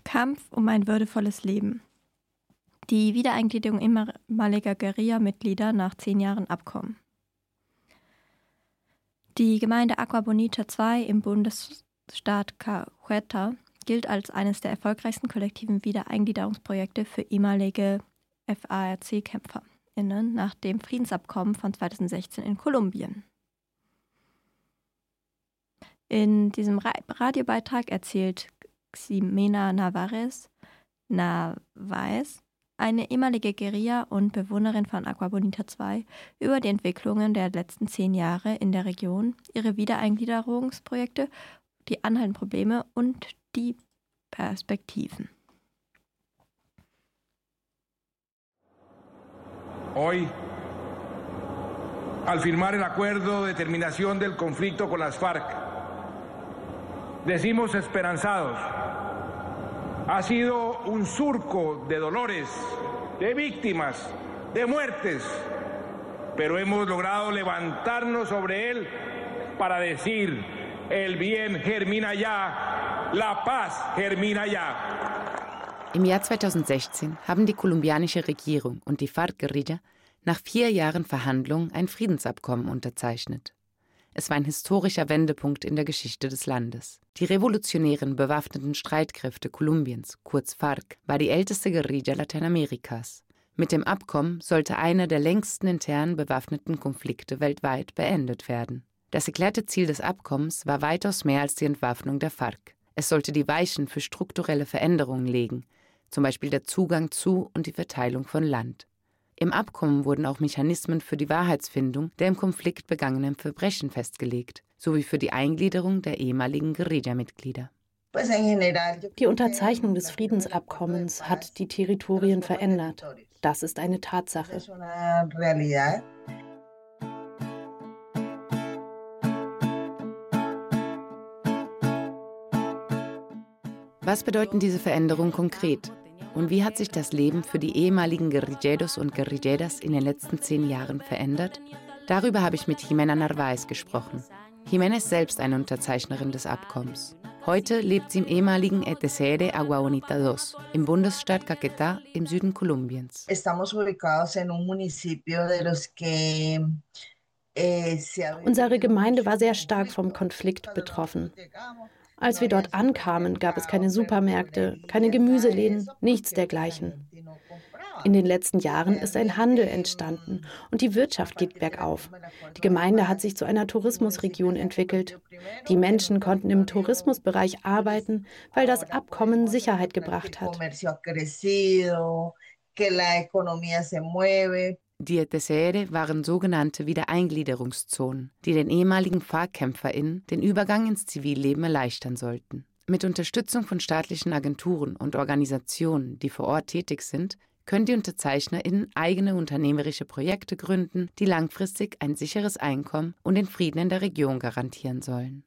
Kampf um ein würdevolles Leben. Die Wiedereingliederung ehemaliger Guerilla-Mitglieder nach 10 Jahren Abkommen. Die Gemeinde Agua Bonita 2 im Bundesstaat Cahueta gilt als eines der erfolgreichsten kollektiven Wiedereingliederungsprojekte für ehemalige FARC-KämpferInnen nach dem Friedensabkommen von 2016 in Kolumbien. In diesem Radiobeitrag erzählt Ximena Narváez, eine ehemalige Guerilla und Bewohnerin von Agua Bonita 2, über die Entwicklungen der letzten 10 Jahre in der Region, ihre Wiedereingliederungsprojekte, die anhaltenden Probleme und die Perspektiven. Hoy, al firmar el acuerdo de terminación del conflicto con las FARC, decimos esperanzados. Ha sido un surco de dolores, de víctimas, de muertes, pero hemos logrado levantarnos sobre él para decir: el bien germina ya, la paz germina ya. Im Jahr 2016 haben die kolumbianische Regierung und die FARC-Guerilla nach 4 Jahren Verhandlungen ein Friedensabkommen unterzeichnet. Es war ein historischer Wendepunkt in der Geschichte des Landes. Die revolutionären bewaffneten Streitkräfte Kolumbiens, kurz FARC, war die älteste Guerilla Lateinamerikas. Mit dem Abkommen sollte einer der längsten internen bewaffneten Konflikte weltweit beendet werden. Das erklärte Ziel des Abkommens war weitaus mehr als die Entwaffnung der FARC. Es sollte die Weichen für strukturelle Veränderungen legen, zum Beispiel der Zugang zu und die Verteilung von Land. Im Abkommen wurden auch Mechanismen für die Wahrheitsfindung der im Konflikt begangenen Verbrechen festgelegt, sowie für die Eingliederung der ehemaligen Guerilla-Mitglieder. Die Unterzeichnung des Friedensabkommens hat die Territorien verändert. Das ist eine Tatsache. Was bedeuten diese Veränderungen konkret? Und wie hat sich das Leben für die ehemaligen Guerilleros und Guerilleras in den letzten 10 Jahren verändert? Darüber habe ich mit Ximena Narváez gesprochen. Ximena ist selbst eine Unterzeichnerin des Abkommens. Heute lebt sie im ehemaligen ETCR Agua Bonita 2 im Bundesstaat Caquetá im Süden Kolumbiens. Unsere Gemeinde war sehr stark vom Konflikt betroffen. Als wir dort ankamen, gab es keine Supermärkte, keine Gemüseläden, nichts dergleichen. In den letzten Jahren ist ein Handel entstanden und die Wirtschaft geht bergauf. Die Gemeinde hat sich zu einer Tourismusregion entwickelt. Die Menschen konnten im Tourismusbereich arbeiten, weil das Abkommen Sicherheit gebracht hat. Die ETCR waren sogenannte Wiedereingliederungszonen, die den ehemaligen FARC-KämpferInnen den Übergang ins Zivilleben erleichtern sollten. Mit Unterstützung von staatlichen Agenturen und Organisationen, die vor Ort tätig sind, können die UnterzeichnerInnen eigene unternehmerische Projekte gründen, die langfristig ein sicheres Einkommen und den Frieden in der Region garantieren sollen.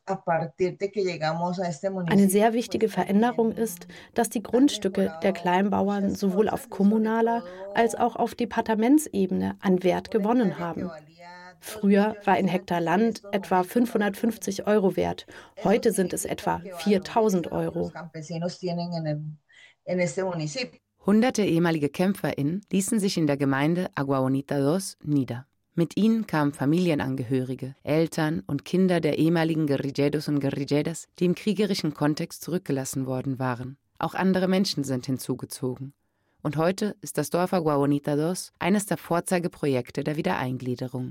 Eine sehr wichtige Veränderung ist, dass die Grundstücke der Kleinbauern sowohl auf kommunaler als auch auf Departementsebene an Wert gewonnen haben. Früher war ein Hektar Land etwa 550 € wert. Heute sind es etwa 4.000 €. Hunderte ehemalige KämpferInnen ließen sich in der Gemeinde Agua Bonita 2 nieder. Mit ihnen kamen Familienangehörige, Eltern und Kinder der ehemaligen Guerilleros und Guerilleras, die im kriegerischen Kontext zurückgelassen worden waren. Auch andere Menschen sind hinzugezogen. Und heute ist das Dorf Agua Bonita 2 eines der Vorzeigeprojekte der Wiedereingliederung.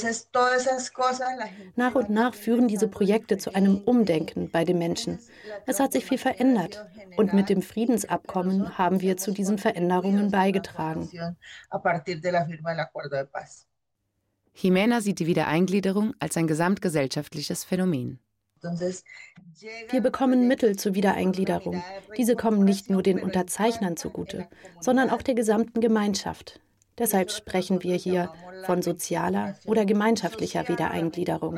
Nach und nach führen diese Projekte zu einem Umdenken bei den Menschen. Es hat sich viel verändert und mit dem Friedensabkommen haben wir zu diesen Veränderungen beigetragen. Ximena sieht die Wiedereingliederung als ein gesamtgesellschaftliches Phänomen. Wir bekommen Mittel zur Wiedereingliederung. Diese kommen nicht nur den Unterzeichnern zugute, sondern auch der gesamten Gemeinschaft. Deshalb sprechen wir hier von sozialer oder gemeinschaftlicher Wiedereingliederung.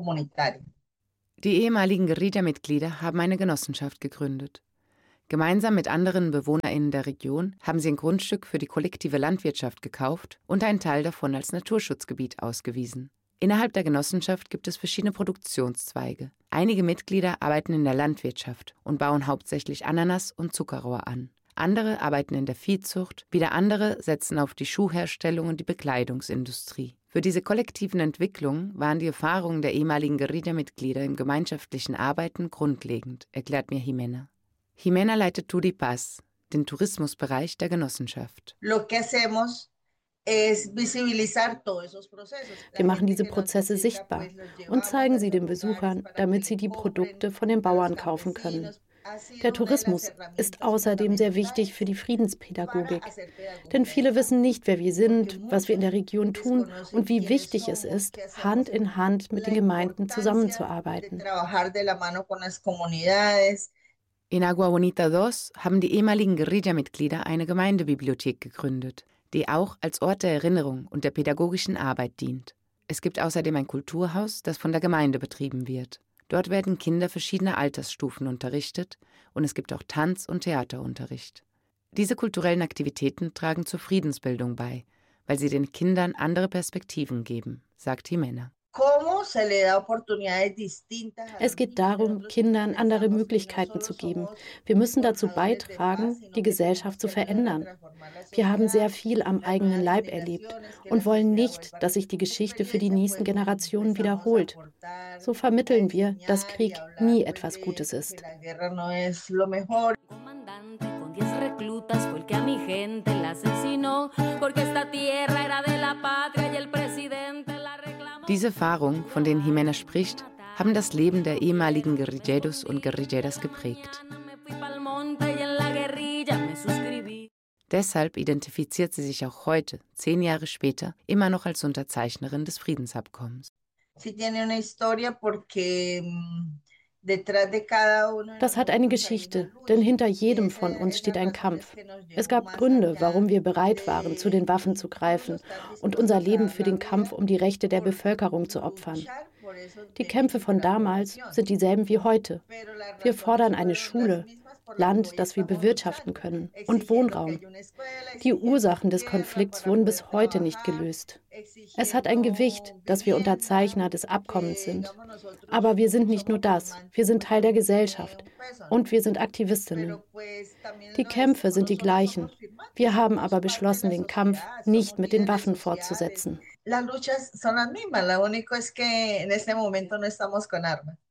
Die ehemaligen Guerilla-Mitglieder haben eine Genossenschaft gegründet. Gemeinsam mit anderen BewohnerInnen der Region haben sie ein Grundstück für die kollektive Landwirtschaft gekauft und einen Teil davon als Naturschutzgebiet ausgewiesen. Innerhalb der Genossenschaft gibt es verschiedene Produktionszweige. Einige Mitglieder arbeiten in der Landwirtschaft und bauen hauptsächlich Ananas und Zuckerrohr an. Andere arbeiten in der Viehzucht, wieder andere setzen auf die Schuhherstellung und die Bekleidungsindustrie. Für diese kollektiven Entwicklungen waren die Erfahrungen der ehemaligen Guerilla-Mitglieder im gemeinschaftlichen Arbeiten grundlegend, erklärt mir Jimena. Jimena leitet Turipaz, den Tourismusbereich der Genossenschaft. Wir machen diese Prozesse sichtbar und zeigen sie den Besuchern, damit sie die Produkte von den Bauern kaufen können. Der Tourismus ist außerdem sehr wichtig für die Friedenspädagogik. Denn viele wissen nicht, wer wir sind, was wir in der Region tun und wie wichtig es ist, Hand in Hand mit den Gemeinden zusammenzuarbeiten. In Agua Bonita II haben die ehemaligen Guerilla-Mitglieder eine Gemeindebibliothek gegründet, die auch als Ort der Erinnerung und der pädagogischen Arbeit dient. Es gibt außerdem ein Kulturhaus, das von der Gemeinde betrieben wird. Dort werden Kinder verschiedener Altersstufen unterrichtet und es gibt auch Tanz- und Theaterunterricht. Diese kulturellen Aktivitäten tragen zur Friedensbildung bei, weil sie den Kindern andere Perspektiven geben, sagt Jimena. Es geht darum, Kindern andere Möglichkeiten zu geben. Wir müssen dazu beitragen, die Gesellschaft zu verändern. Wir haben sehr viel am eigenen Leib erlebt und wollen nicht, dass sich die Geschichte für die nächsten Generationen wiederholt. So vermitteln wir, dass Krieg nie etwas Gutes ist. Diese Erfahrungen, von denen Jimena spricht, haben das Leben der ehemaligen Guerilleros und Guerilleras geprägt. Deshalb identifiziert sie sich auch heute, 10 Jahre später, immer noch als Unterzeichnerin des Friedensabkommens. Das hat eine Geschichte, denn hinter jedem von uns steht ein Kampf. Es gab Gründe, warum wir bereit waren, zu den Waffen zu greifen und unser Leben für den Kampf um die Rechte der Bevölkerung zu opfern. Die Kämpfe von damals sind dieselben wie heute. Wir fordern eine Schule, Land, das wir bewirtschaften können, und Wohnraum. Die Ursachen des Konflikts wurden bis heute nicht gelöst. Es hat ein Gewicht, dass wir Unterzeichner des Abkommens sind. Aber wir sind nicht nur das, wir sind Teil der Gesellschaft und wir sind Aktivistinnen. Die Kämpfe sind die gleichen. Wir haben aber beschlossen, den Kampf nicht mit den Waffen fortzusetzen. Las luchas son las mismas, lo único es que en este momento no estamos con armas.